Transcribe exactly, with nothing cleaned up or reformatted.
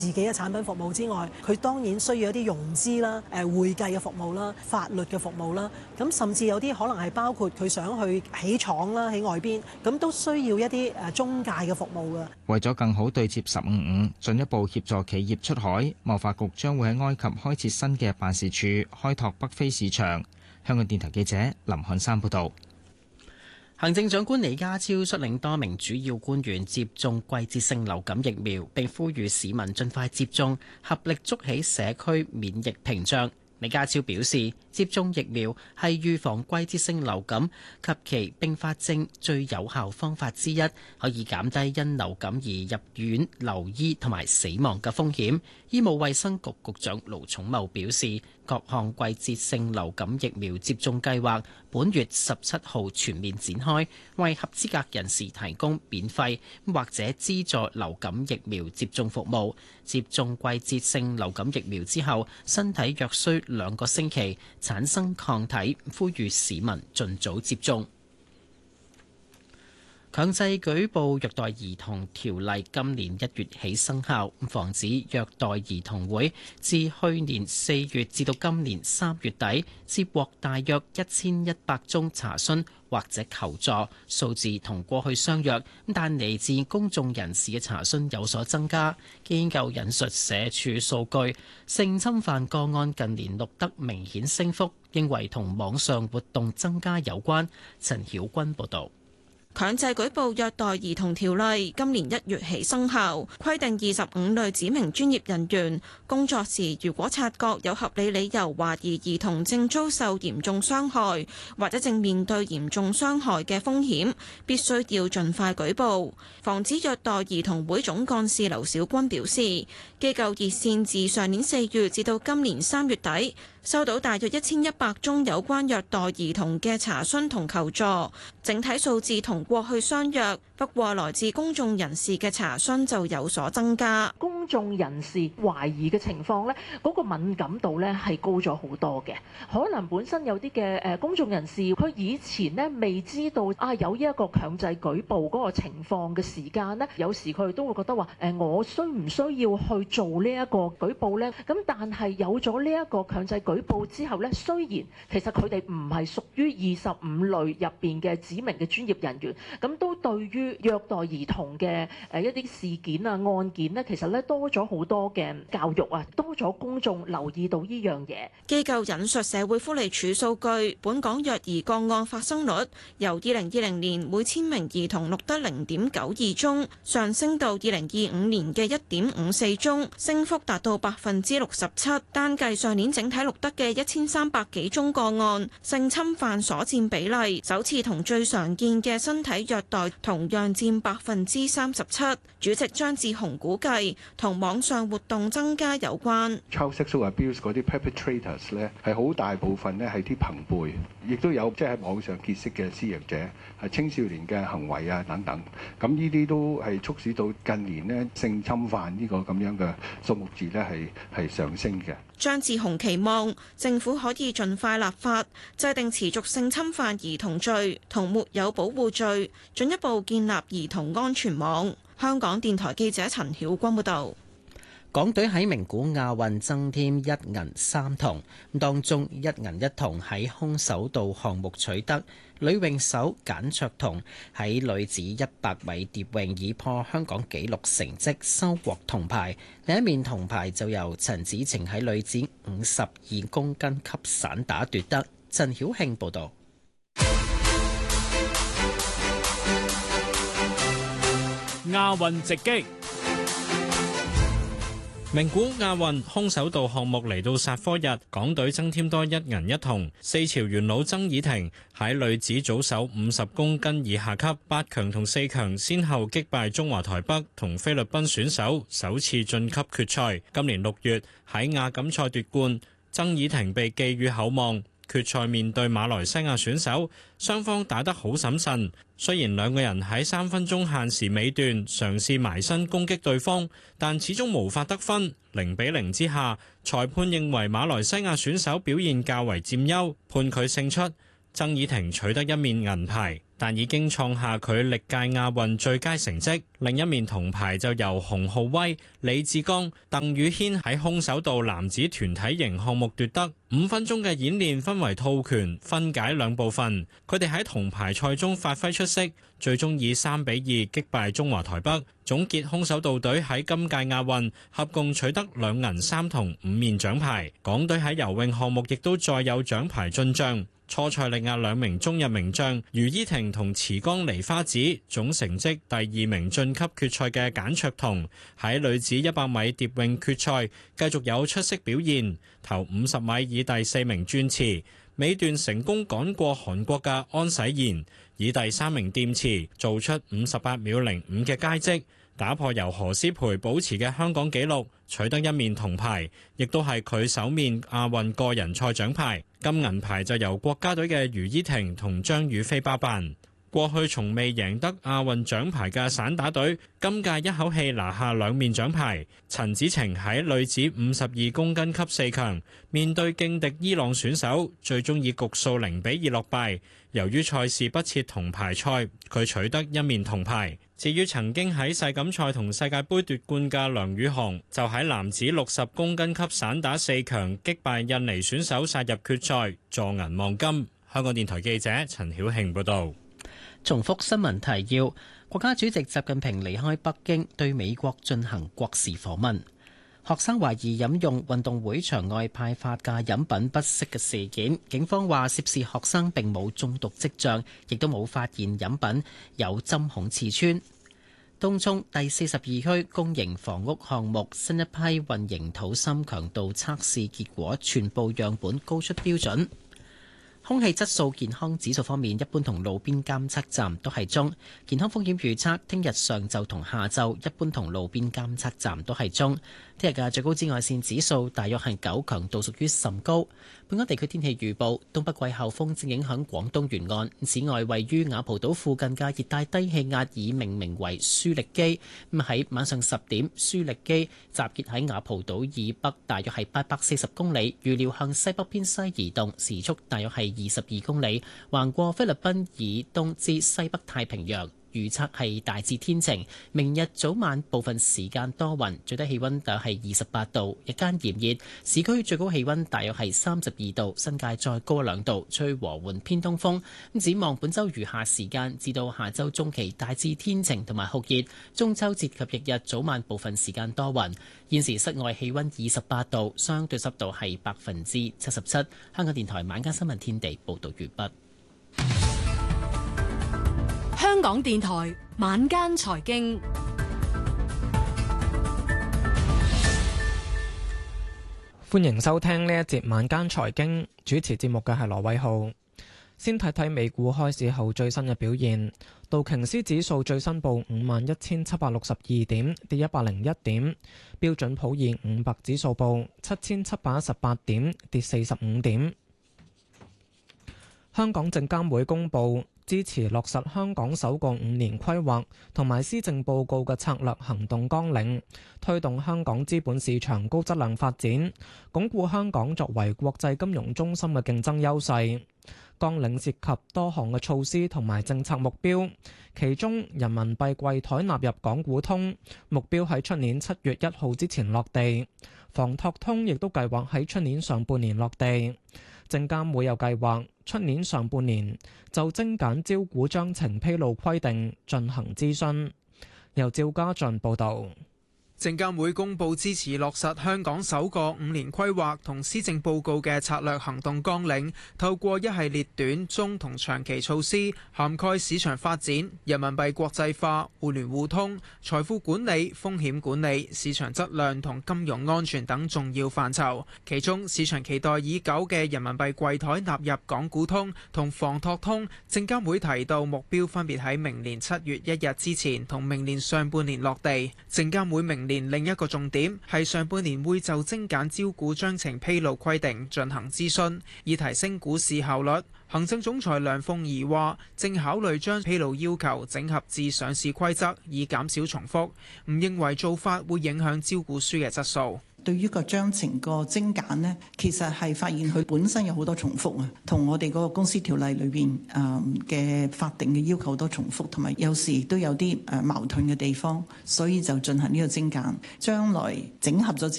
自己嘅產品服務之外，佢當然需要一啲融資啦、誒會計嘅服務啦、法律嘅服務啦，咁甚至有啲可能係包括佢想去起廠啦喺外邊，咁都需要一啲誒中介嘅服務嘅。 為咗更好對接十五五，進一步協助企業出海，貿發局將會喺埃及開設新嘅辦事處，開拓北非市場。香港電台記者林漢山報導。 行政長官李家超率領多名主要官員接種季節性流感疫苗，並呼籲市民盡快接種，合力築起社區免疫屏障。李家超表示，接種疫苗係預防季節性流感及其併發症最有效方法之一，可以減低因流感而入院留醫同埋死亡嘅風險。醫務衛生局局長盧寵茂表示，各項季節性流感疫苗接種計劃本月十七號全面展開，為合資格人士提供免費或者資助流感疫苗接種服務。接種季節性流感疫苗之後，身體約需兩個星期產生抗體，呼籲市民盡早接種。強制舉報虐待兒童條例今年一月起生效，防止虐待兒童會自去年四月至到今年三月底，接獲大約一千一百宗查詢或者求助，數字同過去相若，但嚟自公眾人士嘅查詢有所增加。機構引述社署數據，性侵犯個案近年錄得明顯升幅，認為同網上活動增加有關。陳曉君報導。 強制舉報虐待兒童條例今年一月起生效，規定二十五類指明專業人員工作時，如果察覺有合理理由懷疑兒童正遭受嚴重傷害或者正面對嚴重傷害嘅風險，必須要盡快舉報。防止虐待兒童會總幹事劉小軍表示，機構熱線自上年四月至到今年三月底，收到大約一千一百宗有關虐待兒童嘅查詢同求助，整體數字同過去相若，不過來自公眾人士嘅查詢就有所增加。 公眾人士懷疑嘅情況呢，嗰個敏感度呢係高咗好多嘅。可能本身有啲嘅誒公眾人士，佢以前呢未知道啊有呢一個強制舉報嗰個情況嘅時間呢，有時佢哋都會覺得話誒，我需唔需要去做呢一個舉報呢？咁但係有咗呢一個強制舉報之後呢，雖然其實佢哋唔係屬於二十五類入邊嘅指明嘅專業人員，咁都對於虐待兒童嘅誒一啲事件啊案件呢，其實呢多咗好多嘅教育啊，多咗公眾留意到呢樣嘢。 機構引述社會福利署數據，本港虐兒個案發生率由二零二零年每千名兒童錄得零點九二宗，上升到二零二五年嘅一點五四宗，升幅達到百分之六十七。單計上年整體錄得嘅一千三百幾宗個案，性侵犯所佔比例首次同最常見嘅身體虐待同樣佔百分之三十七。主席張志雄估計同網上活動增加有關。 Child sexual abuse 嗰啲 perpetrators 咧，係好大部分咧係啲朋輩，亦都有即係喺網上結識嘅施虐者，係青少年嘅行為啊等等。咁呢啲都係促使到近年咧性侵犯呢個咁樣嘅數目字咧係係上升嘅。 張志雄期望政府可以盡快立法，制定持續性侵犯兒童罪同沒有保護罪，進一步建立兒童安全網。香港電台記者陳曉君報導。 港隊喺名古亞運增添一銀三銅，當中一銀一銅喺空手道項目取得。女泳手簡卓彤喺女子一百米蝶泳以破香港紀錄成績收穫銅牌，另一面銅牌就由陳子晴喺女子五十二公斤級散打奪得。陳曉慶報導。 亞運直擊。名古亞運空手道項目嚟到煞科日，港隊增添多一銀一銅。四朝元老曾以婷喺女子組手五十公斤以下級八強同四強，先後擊敗中華台北同菲律賓選手，首次晉級決賽。今年六月喺亞錦賽奪冠，曾以婷被寄予厚望。決賽面對馬來西亞選手，雙方打得好審慎。雖然兩個人喺三分鐘限時尾段嘗試埋身攻擊對方，但始終無法得分。零比零之下，裁判認為馬來西亞選手表現較為佔優，判佢勝出。曾以婷取得一面銀牌。 但已經創下佢歷屆亞運最佳成績。另一面銅牌就由洪浩威、李志剛、鄧宇軒喺空手道男子團體型項目奪得。五分鐘嘅演練分為套拳、分解兩部分。佢哋喺銅牌賽中發揮出色，最終以三比二擊敗中華台北。總結空手道隊喺今屆亞運合共取得兩銀三銅五面獎牌。港隊喺游泳項目亦都再有獎牌進帳。初賽力壓兩名中日名將余依婷同池江梨花子，總成績第二名晉級決賽嘅簡卓彤喺女子一百米蝶泳決賽繼續有出色表現，頭五十米以第四名轉池，尾段成功趕過韓國嘅安洗賢，以第三名掂池做出五十八秒零五嘅佳績，打破由何詩蓓保持嘅香港紀錄，取得一面銅牌，亦都係佢首面亞運個人賽獎牌。金銀牌就由國家隊嘅余依婷同張雨霏包辦。過去從未贏得亞運獎牌嘅散打隊，今屆一口氣拿下兩面獎牌。陳子晴喺女子五十二公斤級四強，面對勁敵伊朗選手，最終以局數零比二落敗。由於賽事不設銅牌賽，佢取得一面銅牌。至於曾經喺世錦賽同世界盃奪冠嘅梁宇航，就喺男子六十公斤級散打四強擊敗印尼選手殺入決賽，助銀望金。香港電台記者陳曉慶報導。 重複新聞提要：國家主席習近平離開北京，對美國進行國事訪問。學生懷疑飲用運動會場外派發嘅飲品不適嘅事件，警方話涉事學生並冇中毒跡象，亦都冇發現飲品有針孔刺穿。東涌第四十二區公營房屋項目新一批混凝土芯強度測試結果全部樣本高出標準。空氣質素健康指數方面，一般同路邊監測站都係中。健康風險預測，聽日上晝同下晝，一般同路邊監測站都係中。聽日嘅最高紫外線指數大約係九，強度屬於甚高。本港地區天氣預報，東北季候風正影響廣東沿岸。此外，位於雅蒲島附近嘅熱帶低氣壓已命名為舒力基。咁喺晚上十點，舒力基集結喺雅蒲島以北，大約係八百四十公里，預料向西北偏西移動，時速大約係二十二公里，橫過菲律賓以東至西北太平洋。預測係大致天晴，明日早晚部分時間多雲，最低氣溫大約係二十八度，日間炎熱，市區最高氣溫大約係三十二度，新界再高兩度，吹和緩偏東風。咁展望本週餘下時間至到下週中期大致天晴同埋酷熱，中秋節及翌日早晚部分時間多雲。現時室外氣溫二十八度，相對濕度係百分之七十七。香港電台晚間新聞天地報道完畢。 香港電台晚間財經， 歡迎收聽呢一節晚間財經，主持節目嘅係羅偉浩。先睇睇美股開市後最新嘅表現，道瓊斯指數最新報五萬一千七百六十二點，跌一百零一點；標準普爾五百指數報七千七百一十八點，跌四十五點。香港證監會公佈支持落實香港首個五年規劃同埋施政報告嘅策略行動綱領，推動香港資本市場高質量發展，鞏固香港作為國際金融中心嘅競爭優勢。綱領涉及多項嘅措施同埋政策目標，其中人民幣櫃台納入港股通，目標喺出年七月一號之前落地；房託通亦都計劃喺出年上半年落地。證監會又計劃出年上半年就精簡招股章程披露規定進行諮詢。由趙家俊報導。 證監會公布支持落實香港首個五年規劃同施政報告嘅策略行動綱領，透過一系列短、中同長期措施，涵蓋市場發展、人民幣國際化、互聯互通、財富管理、風險管理、市場質量同金融安全等重要範疇。其中，市場期待已久嘅人民幣櫃台納入港股通同房託通，證監會提到目標分別喺明年七月一日之前同明年上半年落地。證監會明年另一個重點係上半年會就精簡招股章程披露規定進行諮詢，以提升股市效率。行政總裁梁鳳儀話，正考慮將披露要求整合至上市規則，以減少重複，唔認為做法會影響招股書嘅質素。 對於個章程個精簡呢，其實係發現佢本身有好多重複啊，同我哋嗰個公司條例裏邊誒嘅法定嘅要求都重複，同埋有時亦都有啲誒矛盾嘅地方，所以就進行呢個精簡。將來整合咗之